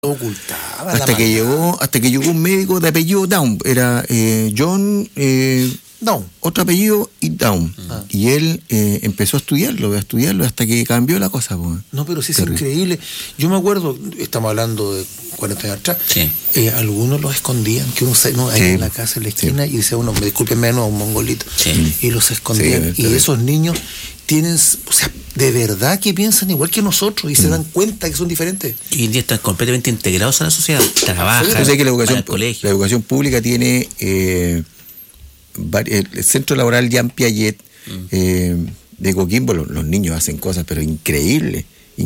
Ocultaba hasta que llegó un médico de apellido Down, era John Down, otro apellido y Down. Y él empezó a estudiarlo hasta que cambió la cosa. No, pero sí es increíble. Yo me acuerdo, estamos hablando de 40 años atrás, algunos los escondían, que uno ahí en la casa, en la esquina, y decía uno, me disculpen menos, un mongolito, y los escondían. Y esos niños tienen, o sea, de verdad que piensan igual que nosotros y se dan cuenta que son diferentes. Y hoy en día están completamente integrados a la sociedad, trabajan, que van al colegio. La educación pública tiene el Centro Laboral Jean Piaget de Coquimbo, los niños hacen cosas pero increíbles.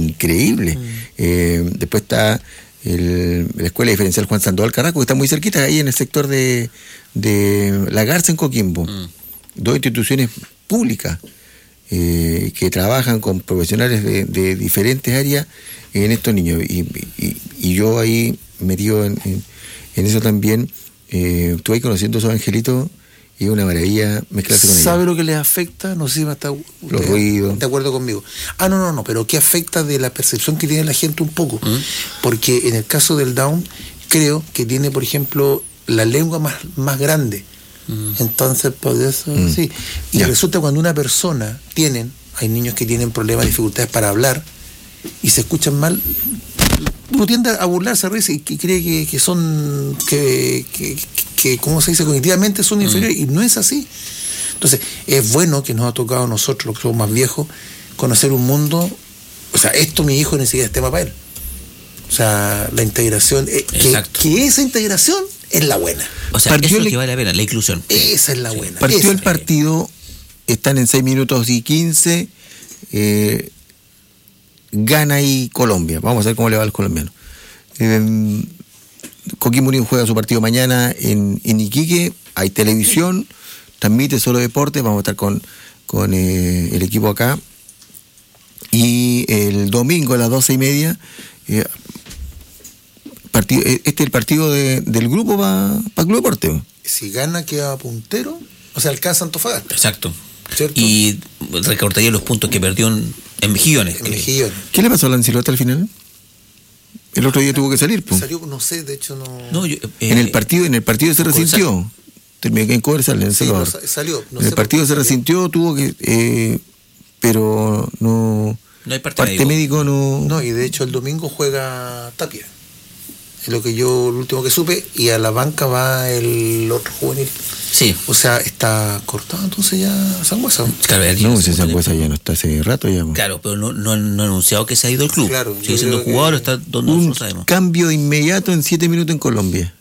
Después está la Escuela Diferencial Juan Sandoval Carrasco, que está muy cerquita, ahí en el sector de La Garza en Coquimbo. Dos instituciones públicas que trabajan con profesionales de diferentes áreas en estos niños. Y yo ahí metido en eso también, estuve ahí conociendo a esos angelitos. Y es una maravilla mezclarse con ellos. ¿Sabe lo que les afecta? No sé si va a estar los ruidos. De acuerdo conmigo. No, pero ¿qué afecta de la percepción que tiene la gente un poco? Porque en el caso del Down, creo que tiene, por ejemplo, la lengua más grande. Entonces, por eso, sí. Y resulta cuando una persona hay niños que tienen problemas, dificultades para hablar, y se escuchan mal, uno tiende a burlarse, a reírse y cree que son, que ¿cómo se dice? Cognitivamente son inferiores, y no es así. Entonces, es bueno que nos ha tocado a nosotros, los que somos más viejos, conocer un mundo. O sea, esto mi hijo ni siquiera es tema para él. O sea, la integración, que esa integración es la buena. O sea, eso es lo que vale la pena, la inclusión. Esa es la buena. Partió el partido, están en 6 minutos y 15, gana ahí Colombia. Vamos a ver cómo le va a los colombianos. Coquimbo Unido juega su partido mañana en Iquique, hay televisión, transmite Solo Deporte, vamos a estar con el equipo acá. Y el domingo a las 12:30, el partido del grupo para Club Deporte. Si gana queda puntero, o sea, alcanza Antofagasta. Exacto. ¿Cierto? Y recortaría los puntos que perdió en Mejillones. ¿Qué le pasó a Lancelot al final? El otro día tuvo que salir, pues. Salió, no sé, de hecho en el partido se resintió. Terminó en Coversal, en El Salvador. Salió. En el partido se resintió, tuvo que pero no hay parte médico no. No, y de hecho el domingo juega Tapia. Es lo que lo último que supe, y a la banca va el otro juvenil. Sí. O sea, está cortado entonces ya Sangüesa. Claro, ese Sangüesa ya no está hace rato ya. Claro, pero no han anunciado que se ha ido el club. Claro, sigue siendo jugador, está donde un nosotros sabemos. Cambio inmediato en 7 minutos en Colombia.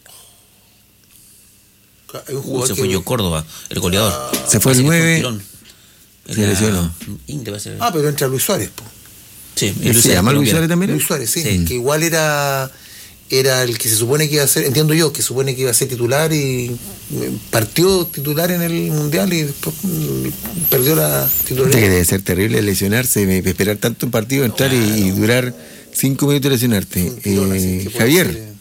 Hay un jugador se fue yo Córdoba, el goleador. Se fue el 9. Se lesionó. Pero entra Luis Suárez, po. Sí, ¿Se llama Luis Suárez también? Luis Suárez, sí. Que igual era el que se supone que iba a ser, entiendo yo, que supone que iba a ser titular, y partió titular en el Mundial y después perdió la titularidad. Que debe ser terrible lesionarse, esperar tanto un partido, entrar y durar 5 minutos lesionarte. Javier.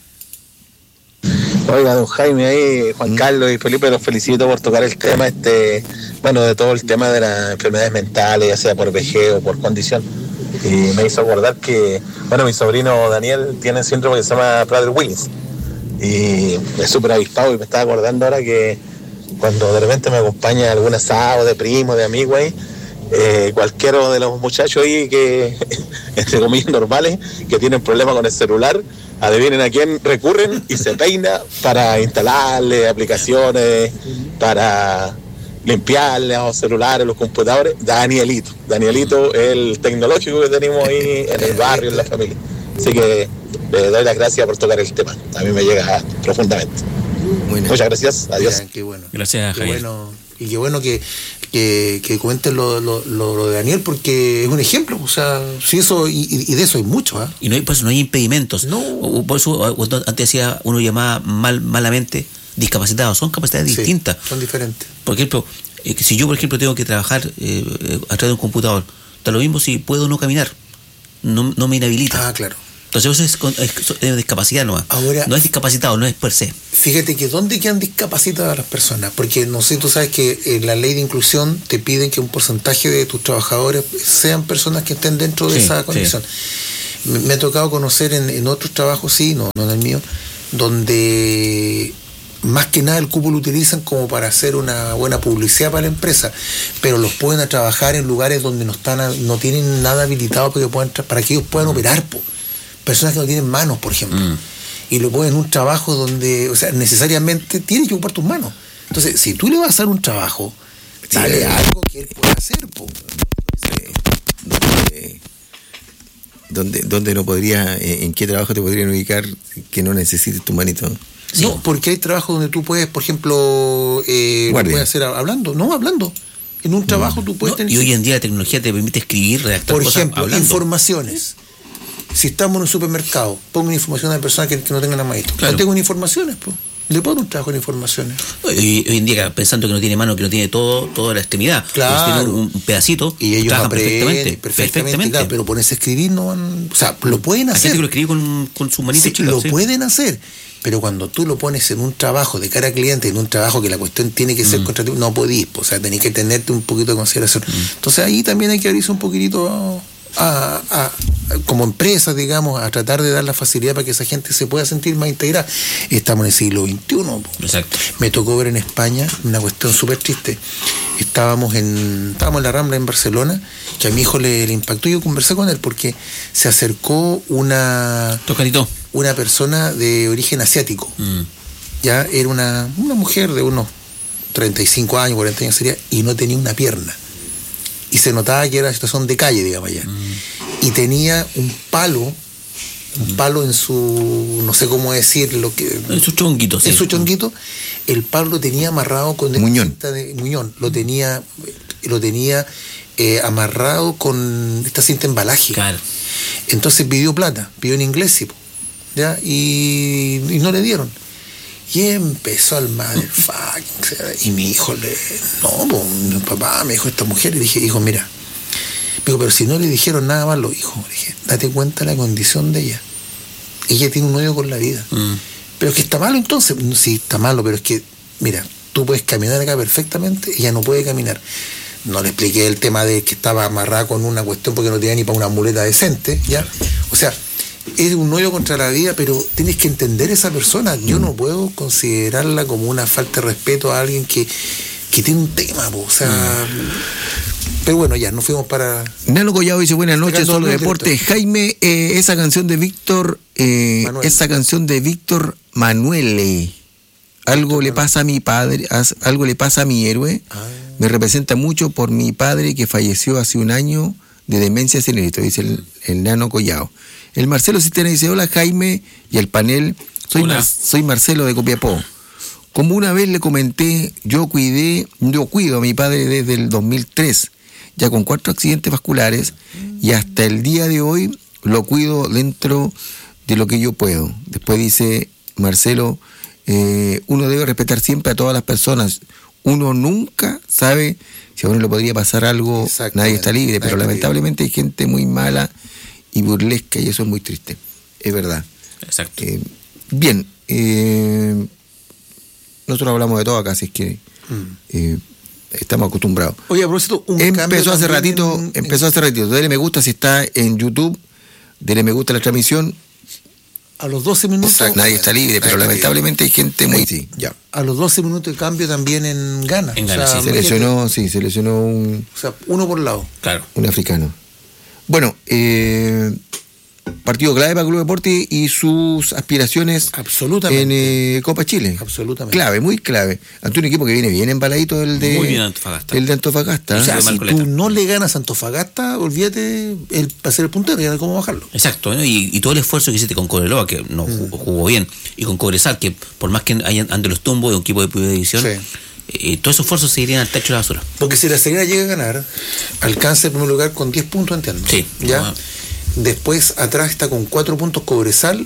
Oiga, don Jaime ahí, Juan Carlos y Felipe, los felicito por tocar el tema de todo el tema de las enfermedades mentales, ya sea por vejez o por condición. Y me hizo acordar que, mi sobrino Daniel tiene un síndrome que se llama Prader-Willis. Y es súper avispado, y me estaba acordando ahora que cuando de repente me acompaña algún asado de primo, de amigo ahí, cualquiera de los muchachos ahí que, entre comillas normales, que tienen problemas con el celular, adivinen a quién recurren y se peina para instalarle aplicaciones, para limpiarle a los celulares, los computadores. Danielito es el tecnológico que tenemos ahí en el barrio, en la familia. Así que le doy las gracias por tocar el tema. A mí me llega profundamente. Muchas gracias, adiós. Qué bueno. Gracias, Javier. Y qué bueno que cuenten lo de Daniel, porque es un ejemplo. O sea, si eso, y de eso hay mucho. Y no hay impedimentos. No. Por eso antes decía, uno llamaba malamente discapacitados. Son capacidades distintas. Son diferentes. Por ejemplo, si yo, tengo que trabajar a través de un computador, da lo mismo si puedo no caminar. No me inhabilita. Claro. Entonces eso es discapacidad, no es discapacitado, no es per se. Fíjate que ¿dónde quedan discapacitadas las personas? Porque no sé, tú sabes que en la ley de inclusión te piden que un porcentaje de tus trabajadores sean personas que estén dentro de esa condición. Me ha tocado conocer en otros trabajos, sí, no en el mío, donde más que nada el cupo lo utilizan como para hacer una buena publicidad para la empresa, pero los pueden a trabajar en lugares donde no tienen nada habilitado para que ellos puedan operar, personas que no tienen manos, por ejemplo, y lo ponen en un trabajo donde, o sea, necesariamente tienes que ocupar tus manos. Entonces, si tú le vas a dar un trabajo, dale algo que él pueda hacer, ¿Dónde no podría, en qué trabajo te podrían ubicar que no necesites tu manito? Sí. No, porque hay trabajos donde tú puedes, por ejemplo, lo puedes hacer hablando. En un trabajo tú puedes tener... Y hoy en día la tecnología te permite escribir, redactar por cosas ejemplo, hablando. Informaciones. Si estamos en un supermercado, pongo una información a la persona que no tenga la manito. Claro. No tengo informaciones, le pongo un trabajo en informaciones. Hoy en día, pensando que no tiene mano, que no tiene toda la extremidad, claro, tiene un pedacito, y ellos aprenden perfectamente. Claro, pero ponerse a escribir no van, o sea, lo pueden hacer. Hay gente que lo escribe con su manito chica. Lo pueden hacer, pero cuando tú lo pones en un trabajo de cara al cliente, en un trabajo que la cuestión tiene que ser contratativo, no podís, o sea, tenés que tenerte un poquito de consideración. Entonces ahí también hay que abrirse un poquitito como empresas, digamos, a tratar de dar la facilidad para que esa gente se pueda sentir más integrada. Estamos en el siglo XXI. Exacto. Me tocó ver en España una cuestión súper triste. Estábamos en la Rambla en Barcelona, que a mi hijo le impactó. Yo conversé con él porque se acercó una persona de origen asiático. Ya era una mujer de unos 35 años, 40 años sería, y no tenía una pierna. Y se notaba que era una situación de calle, digamos, allá. Y tenía un palo en su, no sé cómo decirlo, en su chonguito, sí. En su chonguito, el palo lo tenía amarrado con muñón. Muñón, lo tenía amarrado con esta cinta de embalaje. Claro. Entonces pidió plata, pidió en inglés, sí, ¿ya? Y no le dieron. Y empezó al motherfucking, y mi hijo mi papá me dijo esta mujer, y dije, hijo, mira, pero si no le dijeron nada malo, hijo, le dije, date cuenta de la condición de ella. Ella tiene un odio con la vida. Pero es que está malo entonces. Sí, está malo, pero es que, mira, tú puedes caminar acá perfectamente, ella no puede caminar. No le expliqué el tema de que estaba amarrada con una cuestión porque no tenía ni para una muleta decente, ¿ya? O sea, es un hoyo contra la vida, pero tienes que entender a esa persona. Yo no puedo considerarla como una falta de respeto a alguien que tiene un tema, o sea... Pero bueno, ya, nos fuimos para... Nano Collado dice, buenas noches, solo deporte. Jaime, esa canción de Víctor Manuele, algo le pasa a mi padre, algo le pasa a mi héroe, me representa mucho por mi padre que falleció hace un año de demencia senil, dice el Nano Collado. El Marcelo Cisterna dice, hola Jaime y el panel, soy Marcelo de Copiapó. Como una vez le comenté, yo cuido a mi padre desde el 2003, ya con 4 accidentes vasculares, y hasta el día de hoy lo cuido dentro de lo que yo puedo. Después dice Marcelo, uno debe respetar siempre a todas las personas. Uno nunca sabe si a uno le podría pasar algo, nadie está libre, pero lamentablemente hay gente muy mala y burlesca, y eso es muy triste, es verdad. Exacto. Bien, nosotros hablamos de todo acá, así es que estamos acostumbrados. Oye, a propósito, empezó hace ratito, dele me gusta si está en YouTube, dele me gusta a la transmisión. A los 12 minutos... Exacto, nadie está libre, pero lamentablemente hay gente muy... Sí, ya. A los 12 minutos de cambio también en Ghana. En Ghana, se lesionó un... O sea, uno por lado. Claro. Un africano. Bueno, partido clave para Club Deporte y sus aspiraciones absolutamente en Copa Chile. Absolutamente. Clave, muy clave. Ante un equipo que viene bien embaladito muy bien Antofagasta. El de Antofagasta. O sea, si tú no le ganas a Antofagasta, olvídate para ser el puntero, ya no hay cómo bajarlo. Exacto, ¿no? Y todo el esfuerzo que hiciste con Cobreloa, que no jugó bien, y con Cobresal, que por más que hayan ante los tumbos de un equipo de primera división, todos esos esfuerzos se irían al techo de la basura. Porque si la Serena llega a ganar, alcanza el primer lugar con 10 puntos, entiendo. Sí. ¿Ya? Después atrás está con 4 puntos Cobresal,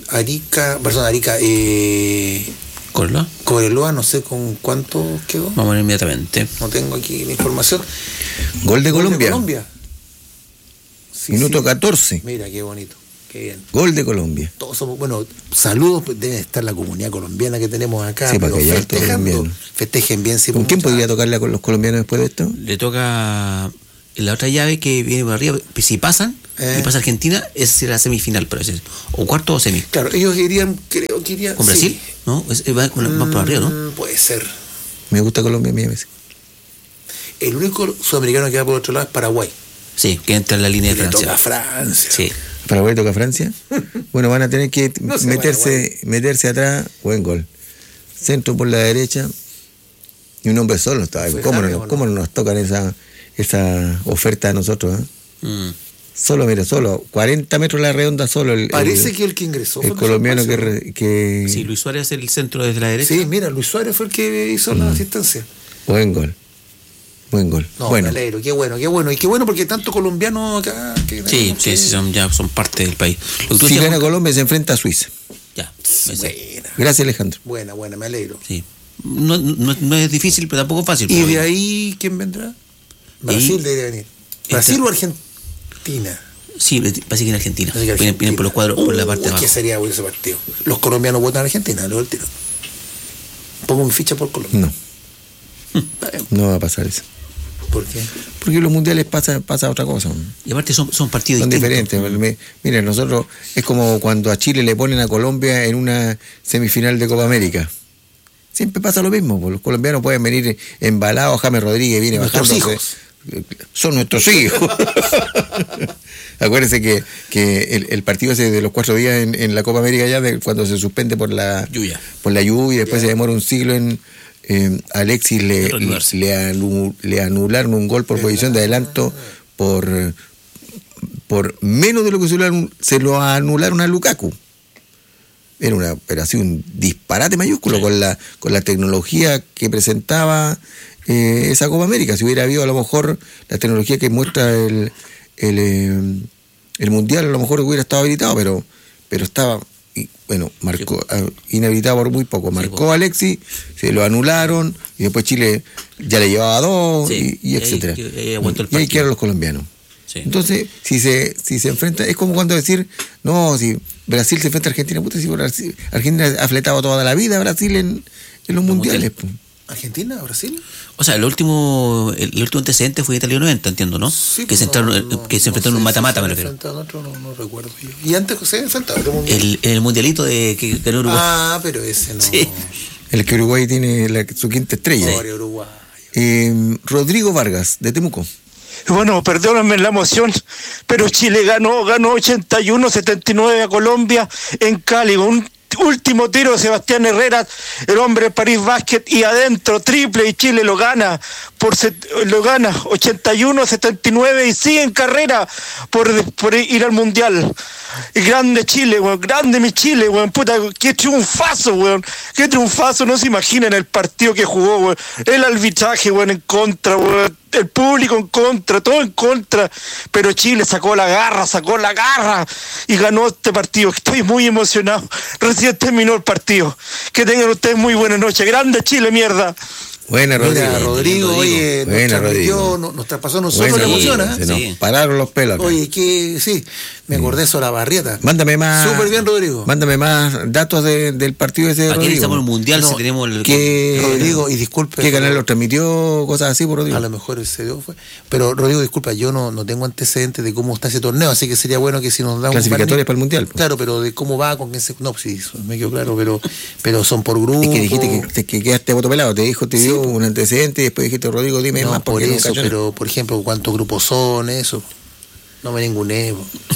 Cobreloa, no sé con cuánto quedó. Vamos a ver inmediatamente. No tengo aquí la información. Gol de Colombia. Sí, Minuto 14. Mira, qué bonito. Qué bien. Gol de Colombia. Todos somos, saludos, debe estar la comunidad colombiana que tenemos acá. Sí, para que festejen bien. Sí, ¿Con quién podría tocarle a los colombianos después de esto? Le toca la otra llave que viene por arriba, si pasan, y pasa Argentina, esa será la semifinal, pero o cuarto o semi. Claro, ellos creo que irían... ¿Con Brasil? Sí. ¿No? Va con más por arriba, ¿no? Puede ser. Me gusta Colombia a mí a veces. El único sudamericano que va por otro lado es Paraguay. Sí, que entra en la línea de Le Francia. toca a Francia. Sí. Paraguay toca a Francia. Bueno, van a tener que No sé, meterse atrás. Buen gol. Centro por la derecha. Y un hombre solo estaba. ¿Cómo no nos tocan esa oferta a nosotros? Solo 40 metros la redonda solo. Parece que el que ingresó el colombiano que... Sí, Luis Suárez es el centro desde la derecha. Sí, mira, Luis Suárez fue el que hizo la asistencia. Buen gol. No, bueno. Me alegro, qué bueno. Y qué bueno porque tanto colombiano acá... Sí, son parte del país. Si gana Colombia se enfrenta a Suiza. Ya. Buena. Gracias, Alejandro. Buena, me alegro. Sí. No es difícil, pero tampoco fácil. ¿Y de ahí quién vendrá? Brasil debería venir. ¿Brasil o Argentina? Sí, parece que en Argentina. Vienen por los cuadros, por la parte de abajo. ¿Qué sería ese partido? Los colombianos votan a Argentina, luego el tiro. Pongo mi ficha por Colombia. No va a pasar eso. ¿Por qué? Porque los mundiales pasa otra cosa. Y aparte son partidos son distintos. diferentes. Miren, nosotros es como cuando a Chile le ponen a Colombia en una semifinal de Copa América. Siempre pasa lo mismo. Los colombianos pueden venir embalados. James Rodríguez viene nuestros bajando. Hijos. Son nuestros hijos. Acuérdense que el partido ese de los 4 días en la Copa América ya cuando se suspende por la lluvia y después se demora un siglo en Alexis le anularon un gol por posición de adelanto por menos de lo que se lo anularon a Lukaku. Era así un disparate mayúsculo con la tecnología que presentaba esa Copa América. Si hubiera habido a lo mejor la tecnología que muestra el Mundial, a lo mejor hubiera estado habilitado, pero estaba... marcó inhabilitado por muy poco. Marcó Alexis, se lo anularon y después Chile ya le llevaba 2 y etcétera. Y ahí quedaron los colombianos. Sí. Entonces, si se enfrenta, es como cuando decir, no, si Brasil se enfrenta a Argentina, puta, si Argentina ha fletado toda la vida a Brasil en los mundiales. ¿Argentina? ¿Brasil? O sea, el último antecedente fue Italia 90, entiendo, ¿no? Sí, que se enfrentaron en un mata-mata, me refiero. No recuerdo yo. ¿Y antes se enfrentaron? El mundialito que ganó Uruguay. Ah, pero ese no. Sí. El que Uruguay tiene su quinta estrella. Uruguay. Rodrigo Vargas, de Temuco. Bueno, perdónenme la emoción, pero Chile ganó 81-79 a Colombia en Cali. Un último tiro de Sebastián Herrera, el hombre de París Basket, y adentro triple, y Chile lo gana 81-79 y sigue en carrera por ir al Mundial. Y grande Chile, weón, grande mi Chile, weón, puta, qué triunfazo, weón, no se imaginan el partido que jugó, weón, el arbitraje, weón, en contra, weón, el público en contra, todo en contra, pero Chile sacó la garra y ganó este partido. Estoy muy emocionado. Recién terminó el partido. Que tengan ustedes muy buenas noches. Grande Chile, mierda. Buena, Rodrigo, oye, nos traspasó nosotros la emoción, ¿eh? Se nos pararon los pelos acá. Oye, me acordé eso, la barrieta. Mándame más. Súper bien, Rodrigo. Mándame más datos del partido ese de Rodrigo. Aquí estamos en el Mundial, si tenemos Rodrigo, y disculpe. ¿Qué canal lo transmitió? Cosas así, por Rodrigo. A lo mejor el CDO fue. Pero, Rodrigo, disculpa, yo no tengo antecedentes de cómo está ese torneo, así que sería bueno que si nos da clasificatorias para el Mundial. Pues. Claro, pero de cómo va, con quién se... No, sí, me quedó claro, pero son por grupos. Es que dijiste que quedaste botopelado, te dio un antecedente y después dijiste, Rodrigo, dime más por eso, pero por ejemplo, ¿cuántos grupos son? Eso. No me ninguné.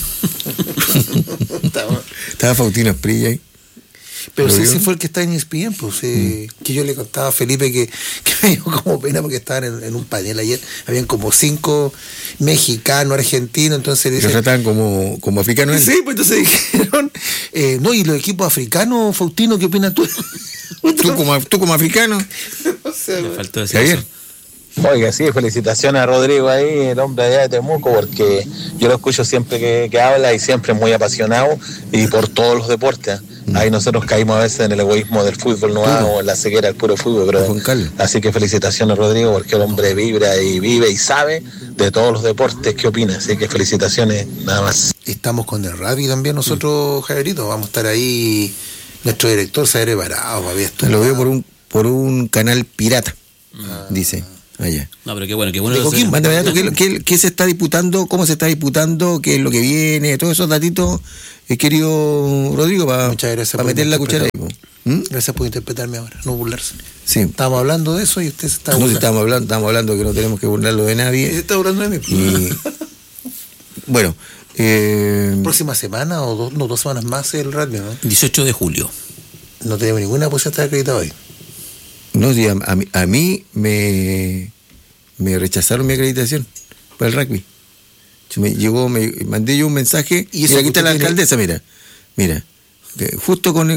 Estaba Faustino Esprilla ahí. Pero ese fue el que está en ESPN, pues, que yo le contaba a Felipe que me dio como pena porque estaban en un panel ayer, habían como 5 mexicanos, argentinos, entonces dice, los trataban como africanos. Sí, pues entonces dijeron, no, y los equipos africanos, Faustino, ¿qué opinas tú? ¿Tú como africano? No sé, me faltó decir Javier. eso. Oiga, sí, felicitaciones a Rodrigo ahí, el hombre allá de Temuco, porque yo lo escucho siempre que habla y siempre muy apasionado y por todos los deportes. Ahí nosotros caímos a veces en el egoísmo del fútbol, no o en la ceguera del puro fútbol, creo. Así que felicitaciones, Rodrigo, porque el hombre vibra y vive y sabe de todos los deportes que opina. Así que felicitaciones, nada más. Estamos con el rugby también nosotros, Javierito, vamos a estar ahí. Nuestro director se ha preparado. Lo veo por un canal pirata, dice. Allá. No, pero qué bueno. De Coquimbo. Mándame datos, ¿qué se está disputando? ¿Cómo se está disputando? ¿Qué es lo que viene? Todos esos datitos, querido Rodrigo, Muchas gracias para por meter la cuchara ahí. Gracias por interpretarme ahora, no burlarse. Sí. Estábamos hablando de eso y usted se está No, burlando. estamos hablando que no tenemos que burlarlo de Y se nadie. está burlando de mí. Y, bueno, Próxima semana o 2 semanas más el radio, ¿no? 18 de julio. No tenemos ninguna posibilidad de estar acreditado ahí. no, sí, a mí me rechazaron mi acreditación para el rugby. Me mandé yo un mensaje ¿Y eso mira, aquí está que la usted alcaldesa, mira, justo con el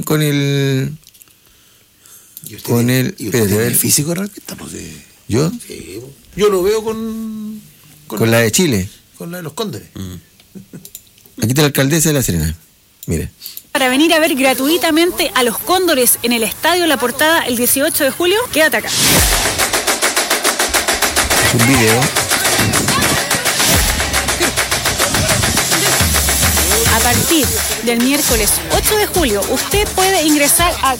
¿Y usted con tiene- el y usted espérate, a tiene ver, el físico realista? Pues, yo sí, yo lo veo con la de Chile. con la de los Cóndores. Aquí está la alcaldesa de La Serena. Mira. Para venir a ver gratuitamente a los Cóndores en el Estadio La Portada el 18 de julio, quédate acá. Es un video. A partir del miércoles 8 de julio, usted puede ingresar a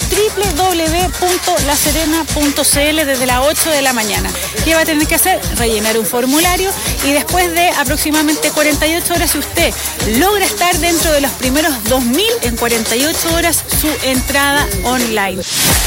www.laserena.cl desde las 8 de la mañana. ¿Qué va a tener que hacer? Rellenar un formulario y después de aproximadamente 48 horas, si usted logra estar dentro de los primeros 2.000, en 48 horas su entrada online.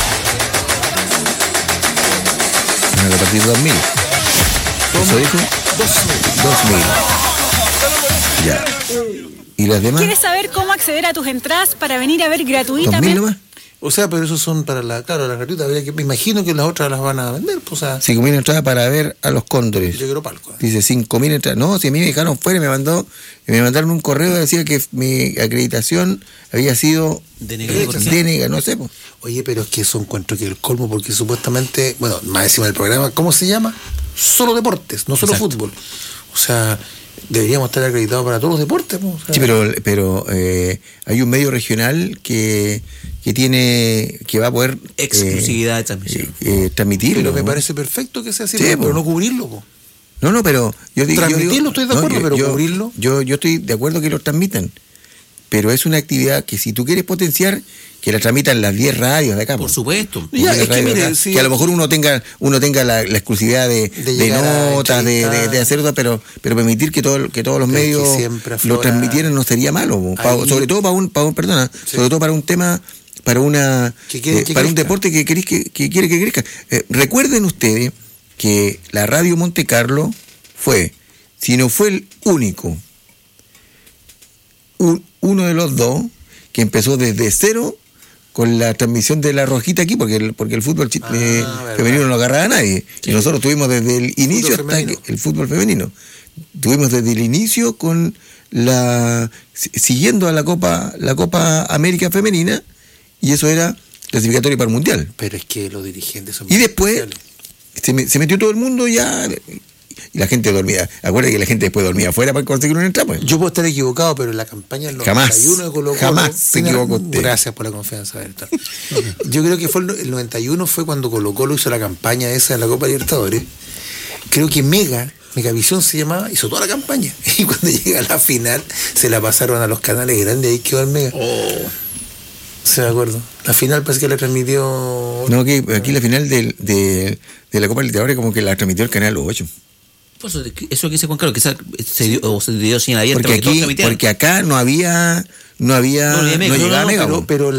A partir de 2000. ¿Eso dijo? 2000. Ya. ¿Y las demás? ¿Quieres saber cómo acceder a tus entradas para venir a ver 2000 gratuitamente? nomás. O sea, pero esos son para la gratuita. Me imagino que las otras las van a vender. Pues, o sea, 5.000 entradas para ver a los Cóndores. yo quiero palco. Dice 5.000 entradas. No, si a mí me dejaron fuera y me mandaron un correo que decía que mi acreditación había sido Denegada, ¿por qué? denegada, no sé. Oye, pero es que eso encuentro que el colmo, porque supuestamente, bueno, más encima del programa, ¿cómo se llama? Solo deportes, no solo Exacto. fútbol. O sea, deberíamos estar acreditados para todos los deportes. ¿No? O sea, Sí, pero hay un medio regional que va a poder Exclusividad de transmisión. transmitirlo. pero me ¿no? parece perfecto que sea así, Sí, pero po. no cubrirlo. Po. No, pero yo digo... Transmitirlo estoy de acuerdo, pero cubrirlo. Yo estoy de acuerdo que lo transmitan, pero es una actividad que si tú quieres potenciar, que la transmitan las 10 radios de acá. Por supuesto. Ya, Las es que radios de mire, acá. sí. Que a lo mejor uno tenga la exclusividad de llegar a notas, entrevistar. de hacer otras, pero permitir que todos los que medios siempre lo aflora- transmitieran no sería malo. Ahí- Sobre todo sobre todo para un tema, para un Que crezca. deporte que quiere que crezca. Recuerden ustedes que la Radio Monte Carlo fue, si no fue el único, uno de los dos que empezó desde cero con la transmisión de la rojita aquí, porque el fútbol verdad. femenino no agarraba a nadie. Y nosotros tuvimos desde el inicio hasta femenino. el fútbol femenino. Tuvimos desde el inicio con siguiendo a la Copa América Femenina, y eso era clasificatorio para el Mundial. Pero es que los dirigentes son... Y después especiales. se metió todo el mundo ya, y la gente dormía. Acuérdate que la gente después dormía afuera para conseguir una entrada. Pues. Yo puedo estar equivocado, pero en la campaña del Jamás. 91 de Colo-Colo... Jamás se equivocó usted. Gracias por la confianza, Berta. Yo creo que fue el 91 fue cuando Colo-Colo hizo la campaña esa de la Copa Libertadores. Creo que Megavisión se llamaba, hizo toda la campaña. Y cuando llega a la final, se la pasaron a los canales grandes, ahí quedó el Mega. Se me acuerdo. La final parece que la transmitió... No, que aquí la final de la Copa Libertadores como que la transmitió el Canal 8. Por eso que dice Juan Carlos, que se dio señal abierta Porque para que todos aquí, transmitieran. porque acá no llegaba Mega. pero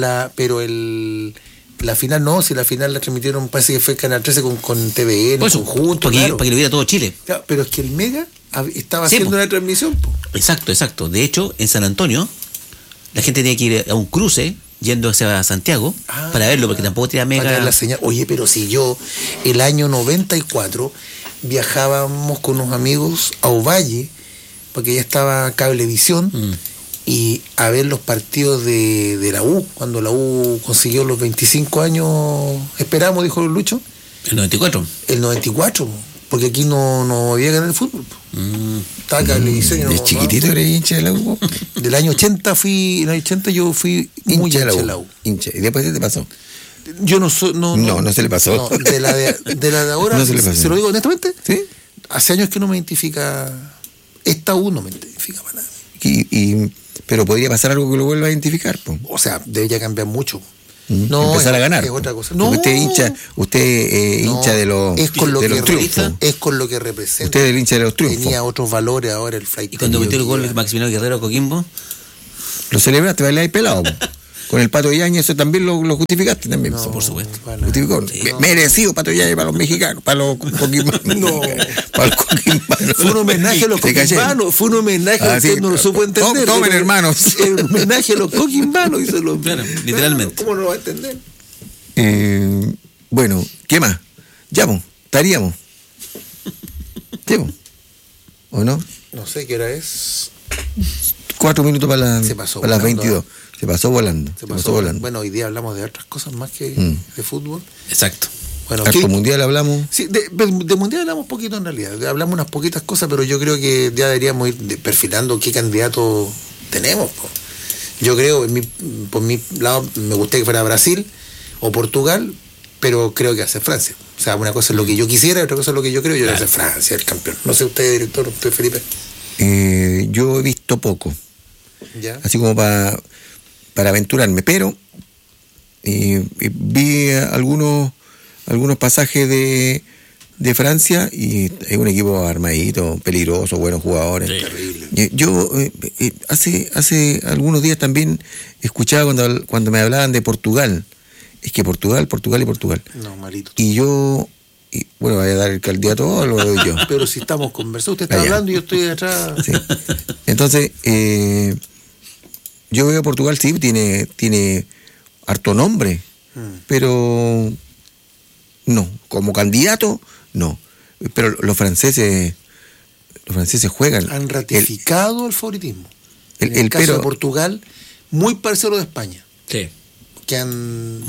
la final no, si la final la transmitieron, parece que fue Canal 13 con TVN, Por eso, conjunto, para claro. que lo viera todo Chile. Claro, pero es que el Mega estaba Sí, haciendo po. una transmisión. Po. Exacto. De hecho, en San Antonio, la gente tenía que ir a un cruce yendo hacia Santiago para verlo, porque tampoco tenía Para Mega. tener la señal. Oye, pero si yo, el año 94, viajábamos con unos amigos a Ovalle, porque ya estaba Cablevisión, y a ver los partidos de la U, cuando la U consiguió los 25 años, esperamos, dijo Lucho, El 94. el 94, porque aquí no había ganar el fútbol. Estaba Cablevisión. y no- De chiquitito eres hincha de la U. Del año 80 yo fui muy hincha de la U. Hincha. Y después, ¿qué te pasó? Yo no soy. No se le pasó. No, de la de ahora, No se le pasó. se lo digo honestamente, ¿Sí? hace años que no me identifica. Esta U no me identifica para nada. Pero podría pasar algo que lo vuelva a identificar. Po. O sea, debería cambiar mucho. No, empezar a ganar. es otra cosa. Porque usted es hincha de los es con lo de que los triunfos. es con lo que representa. Usted es el hincha de los triunfos. Tenía otros valores ahora el flight. Y cuando metió el gol de Maximiliano Guerrero a Coquimbo, Lo celebraste, bailé ahí pelado. Po. Con el Pato Yañez, eso también lo justificaste también. No, por supuesto. Justificó. Merecido Pato Yañez para los mexicanos, para los coquimbanos. No. Para los coquimbanos. Fue un homenaje a los Se cayeron. coquimbanos. Fue un homenaje, Sí. usted no lo supo entender. Tomen, pero hermanos. El homenaje a los coquimbanos. Claro, literalmente. ¿Cómo no lo va a entender? Bueno, ¿qué más? Ya, pues, estaríamos. ¿Sí, po? ¿O no? No sé qué hora es. 4 minutos para, Se pasó para las volando, 22. Se pasó volando. Se pasó volando. Bueno, hoy día hablamos de otras cosas más que de fútbol. exacto. Bueno, Harto mundial hablamos. Sí, de mundial hablamos poquito en realidad. Hablamos unas poquitas cosas, pero yo creo que ya deberíamos ir perfilando qué candidato tenemos. Po. Yo creo, por mi lado, me gustaría que fuera Brasil o Portugal, pero creo que hace Francia. O sea, una cosa es lo que yo quisiera, otra cosa es lo que yo creo. Yo creo que hace Francia el campeón. No sé usted, director, usted, Felipe. Yo he visto poco. ¿Ya? Así como para aventurarme, pero vi algunos pasajes de Francia y es un equipo armadito, peligroso, buenos jugadores. Sí. Terrible. Yo hace algunos días también escuchaba cuando me hablaban de Portugal. Es que Portugal. No, malito. Y yo, bueno, voy a dar el candidato o lo doy yo. Pero si estamos conversando, usted está Ah, ya. hablando y yo estoy atrás. Sí. Entonces, yo veo Portugal, sí, tiene harto nombre, pero no, como candidato, no. Pero los franceses juegan. Han ratificado el favoritismo. En el el caso pero- de Portugal, muy parecido a lo de España. Sí. Que han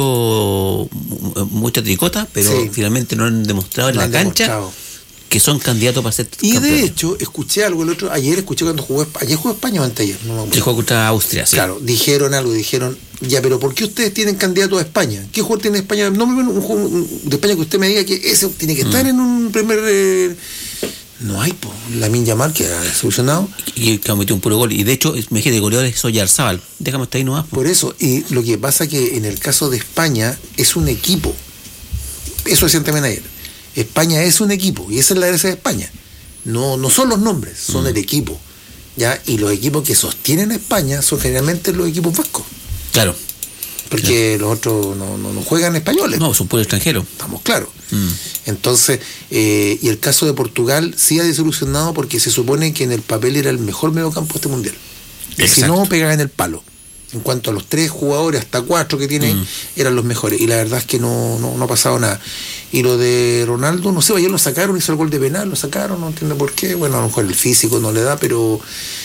Mucha tricota, pero Sí. finalmente no han demostrado en no la han cancha demostrado. que son candidatos para ser Y campeones. de hecho, escuché algo ayer escuché cuando ayer jugó España o anteayer, no me acuerdo. El juego contra Austria, sí. Claro, dijeron, ya, pero ¿por qué ustedes tienen candidato a España? ¿Qué jugador tiene España? No me ven un jugador de España que usted me diga que ese tiene que estar en un primer... No hay, po. Lamine Yamal, que ha solucionado. Y que ha metido un puro gol. Y de hecho, me dije de goleador es Oyarzábal. Déjame estar ahí nomás. po. Por eso, y lo que pasa que en el caso de España es un equipo. Eso decían también ayer. España es un equipo, y esa es la gracia de España. No son los nombres, son el equipo. ¿Ya? Y los equipos que sostienen a España son generalmente los equipos vascos. Claro. Porque los otros no juegan españoles. No, es un puro extranjero. Estamos claros. Entonces, y el caso de Portugal sí ha desilusionado porque se supone que en el papel era el mejor mediocampo de este mundial. Y si Exacto. no, pegaba en el palo. En cuanto a los 3 jugadores, hasta 4 que tienen, eran los mejores. Y la verdad es que no ha pasado nada. Y lo de Ronaldo, no sé, ayer lo sacaron, hizo el gol de penal, lo sacaron, no entiendo por qué. Bueno, a lo mejor el físico no le da, pero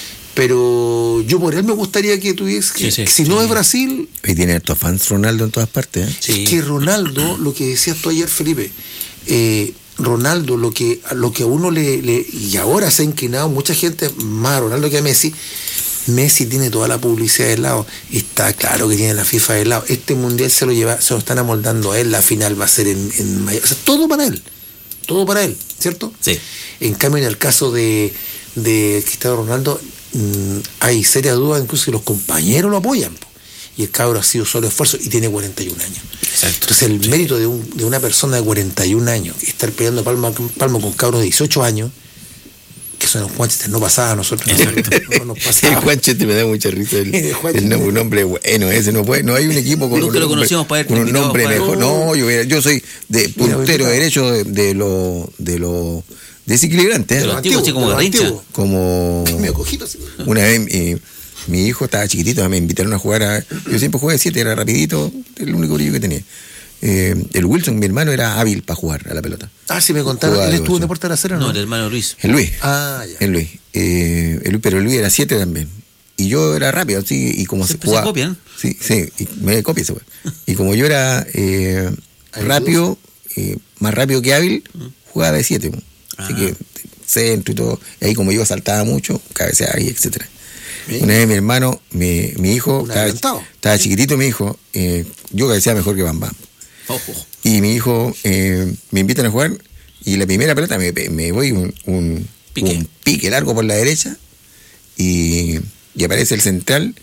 yo por él me gustaría que tuviese, que si no es Brasil, Y tiene estos fans Ronaldo en todas partes. Sí. es que Ronaldo, lo que decías tú ayer, Felipe, Ronaldo, lo que a uno y ahora se ha inclinado mucha gente más a Ronaldo que a Messi. Messi tiene toda la publicidad del lado, está claro que tiene la FIFA del lado. Este mundial se lo están amoldando a él, la final va a ser en Miami. O sea, todo para él, ¿cierto? Sí. En cambio, en el caso de Cristiano Ronaldo, hay serias dudas, incluso que los compañeros lo apoyan. Po. Y el cabro ha sido solo esfuerzo y tiene 41 años. Exacto. Entonces, el mérito de una persona de 41 años, estar peleando palmo con cabros de 18 años, que son los Juanchetes, no pasaba a nosotros. No nos El pasaba. Juanchete me da mucha risa. El Juanchete. Un nombre bueno, ese no puede. No hay un equipo con Nunca un lo nombre, conocíamos para haber con un invitado nombre para- mejor. No, yo soy de puntero mira. derecho de lo desequilibrante. De ¿eh? los antiguos, así como de los Garrincha. antiguos. Como Medio cojito, así. una vez mi hijo estaba chiquitito, me invitaron a jugar yo siempre jugué de 7, era rapidito, el único brillo que tenía. El Wilson, mi hermano, era hábil para jugar a la pelota. Ah, sí, me contaron. Jugaba ¿Él de estuvo en ocho. Deportes de la Serena? No, el hermano Luis. El Luis. Ah, ya. El Luis. Pero el Luis era 7 también. Y yo era rápido, así, y como Siempre se copian. Sí, y me copia ese güey. Y como yo era rápido, más rápido que hábil, jugaba de 7. Así que centro y todo. Y ahí como yo saltaba mucho, cabeceaba y etcétera. Bien. Una vez mi hermano, mi hijo, Un adelantado. estaba chiquitito mi hijo, yo cabeceaba mejor que Bam Bam. Ojo. Y mi hijo me invitan a jugar y la primera pelota me voy un pique largo por la derecha y aparece el central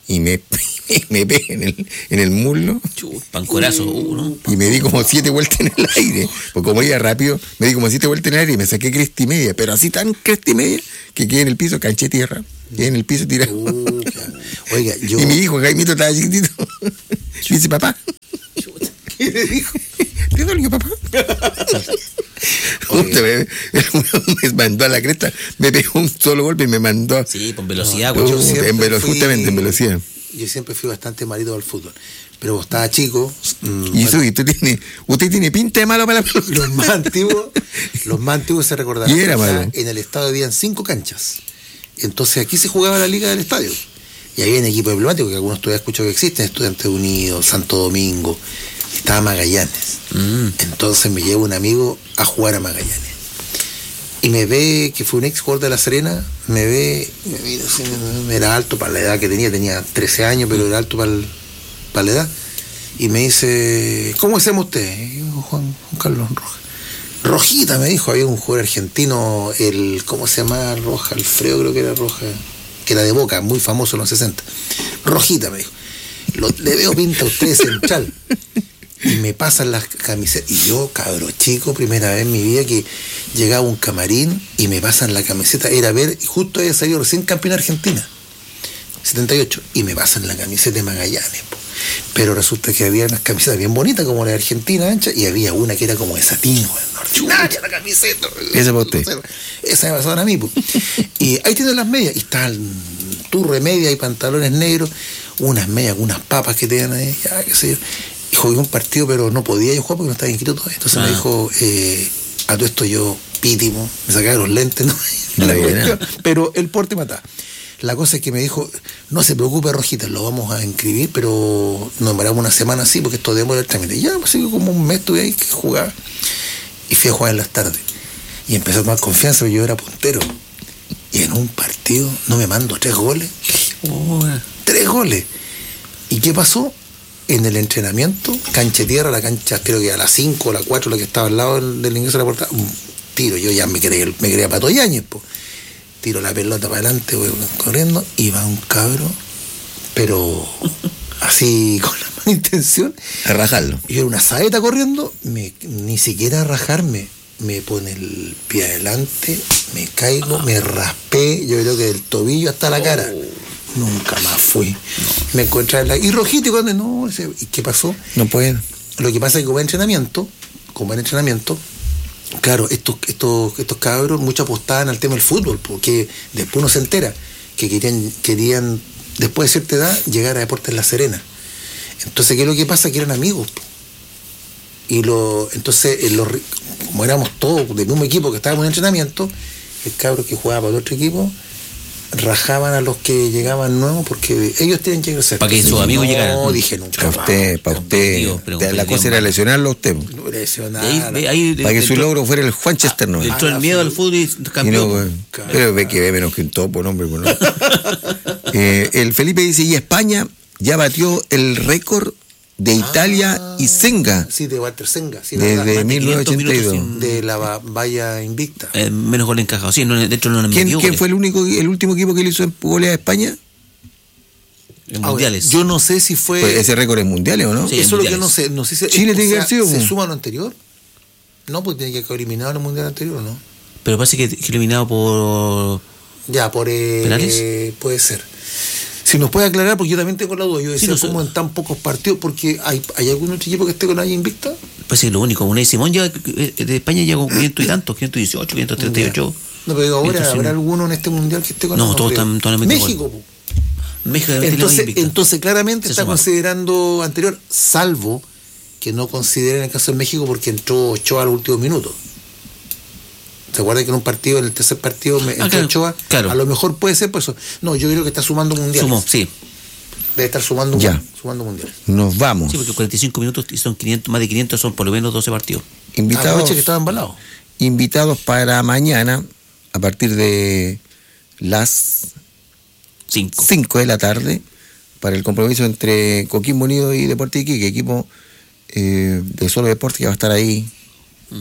y me pegué en el muslo. Pancorazo, ¿no? Y me di como 7 vueltas en el aire. Porque como iba rápido, me di como 7 vueltas en el aire y me saqué cresta y media. Pero así tan cresta y media que quedé en el piso, canché tierra. Quedé en el piso tirado. Oiga, yo... Y mi hijo, Jaimito, estaba chiquitito. Y dice, papá. ¿Qué le dijo? ¿Te dolió, papá? Me mandó a la cresta, me pegó un solo golpe y me mandó. Sí, con velocidad, No, yo justamente en velocidad. Yo siempre fui bastante marido al fútbol, pero vos estaba chico. Y eso, usted tiene pinta de malo para la pelota. Los más antiguos se recordarán. Y era malo. En el estadio habían 5 canchas. Entonces aquí se jugaba la liga del estadio. Y había un equipo emblemático que algunos todavía escucho que existen, Estudiantes Unidos, Santo Domingo. Estaba Magallanes. Entonces me lleva un amigo a jugar a Magallanes. Y me ve, que fue un ex jugador de La Serena, me mira, era alto para la edad que tenía 13 años, pero era alto para la edad. Y me dice, ¿cómo se llama usted? Y yo, Juan Carlos Rojas. Rojita, me dijo, había un jugador argentino, ¿cómo se llamaba? Roja, Alfredo creo que era Roja, que era de Boca, muy famoso en los 60. Rojita, me dijo. Le veo pinta a usted central. Y me pasan las camisetas. Y yo, cabro chico, primera vez en mi vida que llegaba a un camarín y me pasan la camiseta. Era ver, justo había salido recién campeón Argentina, 78. Y me pasan la camiseta de Magallanes. Pero resulta que había unas camisetas bien bonitas, como la de Argentina ancha, y había una que era como de satín, ordinaria la camiseta. Esa para usted. Esa me pasaban a mí, pues. Y ahí tienen las medias. Y está el turro de media y pantalones negros, unas medias, unas papas que tenían ahí, ya, qué sé yo. Y jugué un partido, pero no podía yo jugar porque no estaba inscrito todavía. Entonces me dijo, a todo esto yo, pítimo, me sacaba los lentes, ¿no? Pero el porte mataba. La cosa es que me dijo, no se preocupe, Rojita, lo vamos a inscribir, pero nos demoramos una semana así porque esto demora el trámite. Y ya, pues como un mes estuve ahí que jugaba. Y fui a jugar en las tardes. Y empecé a tomar confianza, porque yo era puntero. Y en un partido no me mando 3 goles. 3 goles. ¿Y qué pasó? En el entrenamiento, cancha de tierra, la cancha creo que a las 5 o a las 4, la que estaba al lado del ingreso de la puerta, un tiro, yo ya me creía Pato Yáñez, pues. Tiro la pelota para adelante, voy corriendo, y va un cabro, pero así con la mala intención. A rajarlo. Yo era una saeta corriendo, ni siquiera a rajarme, me pone el pie adelante, me caigo, me raspé, yo creo que del tobillo hasta la cara. Nunca más fui. Me encontré en la... Y Rojito, cuando no, ¿y qué pasó? No puede. Lo que pasa es que como en entrenamiento, claro, estos cabros mucho apostaban al tema del fútbol, porque después uno se entera que querían después de cierta edad llegar a Deportes La Serena. Entonces, ¿qué es lo que pasa? Que eran amigos. Y entonces, como éramos todos del mismo equipo que estábamos en entrenamiento, el cabro que jugaba para el otro equipo rajaban a los que llegaban nuevos porque ellos tienen que crecer. Para que sus amigos llegaran. No, dije nunca. Para usted. La cosa era lesionarlo a usted. Para que su logro fuera el Juanchester, ¿no? Entró el miedo al fútbol y cambió. Pero ve que ve menos que un topo, hombre. Bueno. El Felipe dice, y España ya batió el récord de Italia y Senga. Sí, de Walter Senga. Sí, desde 1982. De la valla invicta. Menos gol encajado. Sí, de hecho no ¿Quién fue el último equipo que le hizo goles a España? En mundiales. Yo no sé si fue... Pues ese récord es mundiales, ¿o no? Sí, eso es lo que no sé. No sé si Chile tiene que haber sido. ¿Se suma a lo anterior? No, pues tiene que haber eliminado el mundial anterior, ¿no? Pero parece que eliminado por... Ya, por... ¿penales? Puede ser. Si nos puede aclarar, porque yo también tengo la duda. Yo decía, como en tan pocos partidos, porque hay algún otro equipo que esté con la invicta. Pues sí, lo único. Unai Simón ya de España llega con 500 y tantos, 518, 538. No, pero ahora habrá alguno en este mundial que esté con no, todos están México. México entonces claramente está considerando anterior, salvo que no consideren el caso de México porque entró Ochoa a los últimos minutos. ¿Se acuerdan que en un partido, en el tercer partido, entró Ochoa? Claro. A lo mejor puede ser por eso. No, yo creo que está sumando mundiales. Sumó, sí. Debe estar sumando mundiales. Nos vamos. Sí, porque 45 minutos y son 500, más de 500 son por lo menos 12 partidos. Invitados, que estaba embalado. Invitados para mañana, a partir de las 5 de la tarde, para el compromiso entre Coquimbo Unido y Deportes Iquique, equipo de Solo Deportes que va a estar ahí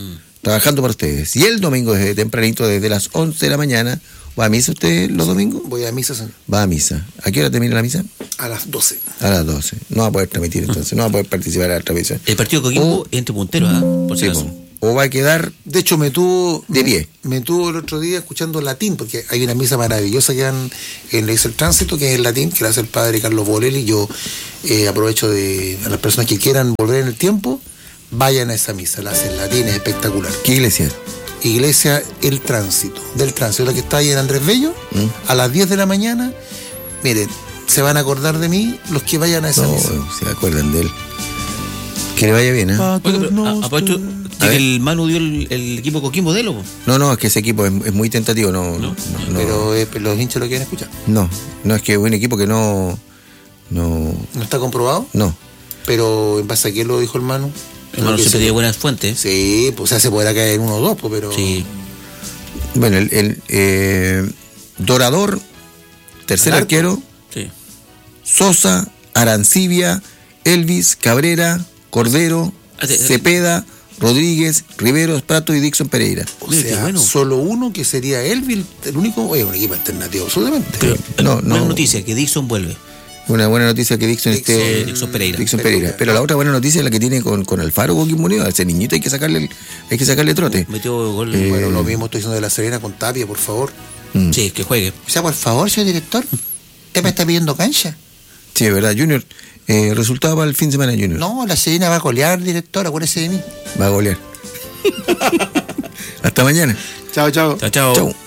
trabajando para ustedes. Y el domingo desde tempranito, desde las 11 de la mañana, ¿va a misa usted los domingos? Voy a misa, señor. Va a misa. ¿A qué hora termina la misa? A las 12. A las 12. No va a poder transmitir entonces, no va a poder participar en la transmisión. El partido de Coquimbo entre punteros, por si Sí, acaso. o va a quedar De hecho, me tuvo de pie. Me tuvo el otro día escuchando latín, porque hay una misa maravillosa que dan en el tránsito, que es el latín, que la hace el padre Carlos Bolelli. Yo aprovecho de a las personas que quieran volver en el tiempo, vayan a esa misa, la hace en latín, es espectacular. ¿Qué iglesia es? Iglesia El Tránsito, del Tránsito, la que está ahí en Andrés Bello, a las 10 de la mañana. Miren, se van a acordar de mí los que vayan a esa No, misa. se acuerdan de él. Que le vaya bien, ¿eh? Oiga, pero aprovecho de que el Manu dio el equipo Coquimbo de él, ¿o? No, es que ese equipo es muy tentativo, no. Pero los hinchas lo quieren escuchar. No, es que es un equipo que no. ¿No está comprobado? No. Pero en base a qué lo dijo el Manu. El Manu siempre tiene buenas fuentes. Sí, pues o sea, se podrá caer en 1 o 2, pues, pero. Sí. Bueno, el Dorador, tercer Al arco. arquero, Sí. Sosa, Arancibia, Elvis, Cabrera, Cordero, Cepeda, Rodríguez, Riveros, Prato y Dixon Pereira. O Mira, qué sea, bueno. solo uno que sería Elville, el único, es un equipo alternativo, absolutamente. Pero No, buena no. noticia, que Dixon vuelve. Una buena noticia que Dixon esté. Dixon Pereira. Dixon Pereira. Pero la otra buena noticia es la que tiene con Alfaro Coquimbo Unido. A ese niñito hay que sacarle trote. Metió gol. Bueno, lo mismo estoy diciendo de La Serena con Tapia, por favor. Sí, que juegue. O sea, por favor, señor director, usted me está pidiendo cancha. Sí, es verdad, Junior. Resultado para el fin de semana, Junior. No, La Serena va a golear, director, acuérdese de mí. Va a golear. Hasta mañana. Chao, chao. Chao, chao. Chau.